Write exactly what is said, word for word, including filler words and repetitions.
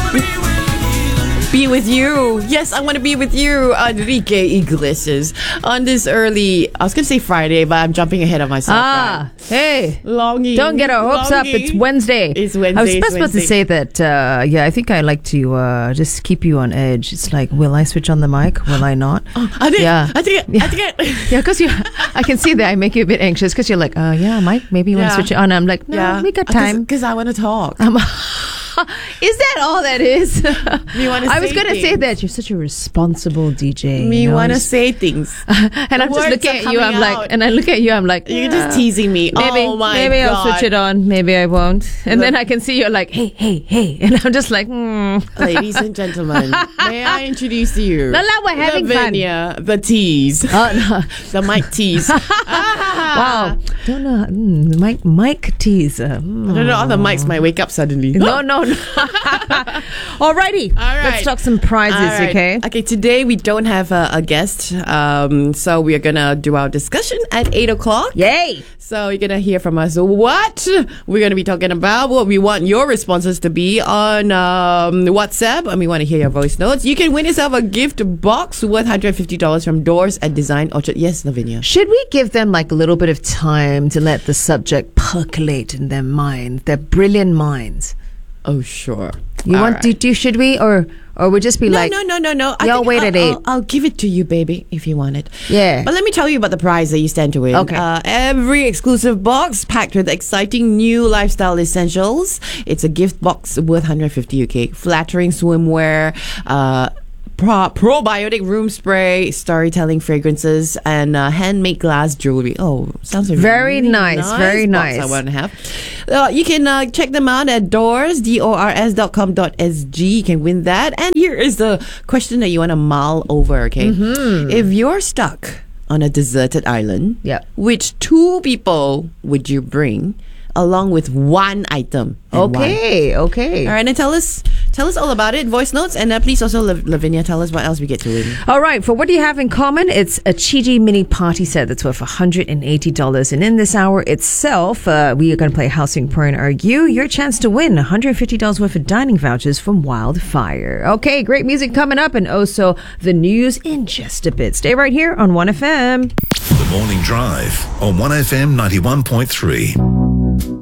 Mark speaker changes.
Speaker 1: Be with you. Yes, I want to be with you, Enrique Iglesias. On this early, I was going to say Friday, but I'm jumping ahead of myself.
Speaker 2: Ah,
Speaker 1: right?
Speaker 2: hey.
Speaker 1: Longing.
Speaker 2: Don't get our hopes
Speaker 1: longing.
Speaker 2: up. It's Wednesday.
Speaker 1: It's Wednesday.
Speaker 2: I was
Speaker 1: it's
Speaker 2: just about to
Speaker 1: Wednesday.
Speaker 2: say that, uh, yeah, I think I like to uh, just keep you on edge. It's like, will I switch on the mic? Will I not?
Speaker 1: Oh, I think,
Speaker 2: Yeah.
Speaker 1: I think,
Speaker 2: Yeah.
Speaker 1: I think.
Speaker 2: Yeah, because you, I can see that I make you a bit anxious because you're like, uh, yeah, Mike, maybe you want
Speaker 1: Yeah.
Speaker 2: to switch it on. I'm like, no, we got time.
Speaker 1: Because I want to talk.
Speaker 2: Um, is that all that is?
Speaker 1: Me wanna
Speaker 2: I was
Speaker 1: say
Speaker 2: going to say
Speaker 1: things.
Speaker 2: that you're such a responsible D J.
Speaker 1: Me
Speaker 2: you know?
Speaker 1: want to say things.
Speaker 2: and I'm just
Speaker 1: words
Speaker 2: looking
Speaker 1: are
Speaker 2: at you. I'm
Speaker 1: coming
Speaker 2: like,
Speaker 1: out.
Speaker 2: and I look at you. I'm like,
Speaker 1: You're
Speaker 2: yeah.
Speaker 1: just teasing me.
Speaker 2: Maybe,
Speaker 1: oh my
Speaker 2: maybe
Speaker 1: God.
Speaker 2: I'll switch it on. Maybe I won't. And then I can see you're like, hey, hey, hey, and I'm just like, hmm.
Speaker 1: Ladies and gentlemen, may I introduce to you?
Speaker 2: No, no, we're having fun.
Speaker 1: Lavinia, the tease.
Speaker 2: Oh, no.
Speaker 1: The mic tease.
Speaker 2: Wow. Don't know. Mm, Mike, Mike teaser. Mm.
Speaker 1: I don't know, all the mics might wake up suddenly.
Speaker 2: No, no, no. Alrighty.
Speaker 1: All right.
Speaker 2: Let's talk some prizes,
Speaker 1: All right.
Speaker 2: okay?
Speaker 1: Okay, today we don't have a, a guest, um, so we're gonna do our discussion at eight o'clock.
Speaker 2: Yay!
Speaker 1: So you're gonna hear from us what we're gonna be talking about, what we want your responses to be on um, WhatsApp, and we want to hear your voice notes. You can win yourself a gift box worth one hundred fifty dollars from Doors at Design Orchard. Yes, Lavinia.
Speaker 2: Should we give them like a little bit of time to let the subject percolate in their mind, their brilliant minds?
Speaker 1: Oh, sure.
Speaker 2: You
Speaker 1: All
Speaker 2: want?
Speaker 1: right.
Speaker 2: Do, do should we, or or we just be
Speaker 1: No,
Speaker 2: like,
Speaker 1: no, no, no, no. I
Speaker 2: y'all
Speaker 1: think
Speaker 2: wait
Speaker 1: I'll,
Speaker 2: at eight.
Speaker 1: I'll, I'll give it to you, baby, if you want it.
Speaker 2: Yeah.
Speaker 1: But let me tell you about the prize that you stand to win.
Speaker 2: Okay.
Speaker 1: Uh, every exclusive box packed with exciting new lifestyle essentials. It's a gift box worth one hundred fifty U K. Flattering swimwear, uh, pro- probiotic room spray, storytelling fragrances, and uh, handmade glass jewelry. Oh, sounds like a
Speaker 2: Very
Speaker 1: really
Speaker 2: nice, very
Speaker 1: box
Speaker 2: nice.
Speaker 1: I want to have. Uh, you can uh, check them out at doors, D O R S dot com dot S G. You can win that. And here is the question that you want to mull over, okay?
Speaker 2: Mm-hmm.
Speaker 1: If you're stuck on a deserted island,
Speaker 2: Yep.
Speaker 1: which two people would you bring along with one item? and why?
Speaker 2: okay, okay.
Speaker 1: All right, and tell us, tell us all about it. Voice notes, and uh, please also, Lav- Lavinia, tell us what else we get to win.
Speaker 2: All right, for what do you have in common? It's a Chiji mini party set that's worth one hundred eighty dollars. And in this hour itself, uh, we are going to play Housing Pro and Argue. Your chance to win one hundred fifty dollars worth of dining vouchers from Wildfire. Okay, great music coming up, and also the news in just a bit. Stay right here on one F M.
Speaker 3: The Morning Drive on one F M ninety-one point three.